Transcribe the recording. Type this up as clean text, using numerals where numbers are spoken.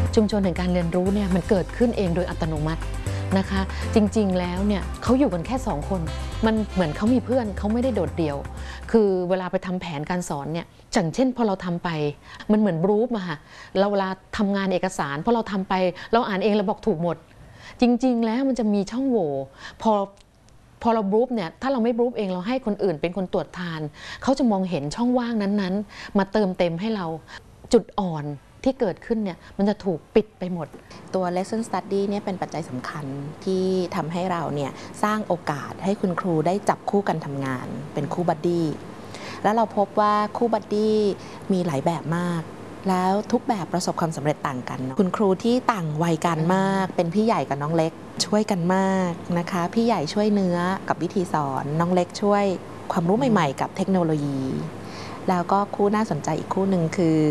ชุมชนแห่งการเรียนรู้เนี่ยมันเกิดขึ้นเองโดยอัตโนมัตินะคะจริงๆแล้วเนี่ยเขาอยู่กันแค่2 คนมันเหมือนเขามีเพื่อนเขาไม่ได้โดดเดี่ยวคือเวลาไปทำแผนการสอนเนี่ยอย่างเช่นพอเราทำไปมันเหมือนบรูฟอะค่ะเราเวลาทำงานเอกสารพอเราทำไปเราอ่านเองเราบอกถูกหมดจริงๆแล้วมันจะมีช่องโหว่พอเราบรูฟเนี่ยถ้าเราไม่บรูฟเองเราให้คนอื่นเป็นคนตรวจทานเขาจะมองเห็นช่องว่างนั้นๆมาเติมเต็มให้เราจุดอ่อนที่เกิดขึ้นเนี่ยมันจะถูกปิดไปหมดตัว lesson study เนี่ยเป็นปัจจัยสำคัญที่ทำให้เราเนี่ยสร้างโอกาสให้คุณครูได้จับคู่กันทำงานเป็นคู่บัดดี้แล้วเราพบว่าคู่บัดดี้มีหลายแบบมากแล้วทุกแบบประสบความสำเร็จต่างกันคุณครูที่ต่างวัยกันมากเป็นพี่ใหญ่กับน้องเล็กช่วยกันมากนะคะพี่ใหญ่ช่วยเนื้อกับวิธีสอนน้องเล็กช่วยความรู้ใหม่ๆกับเทคโนโลยีแล้วก็คู่น่าสนใจอีกคู่หนึ่งคือ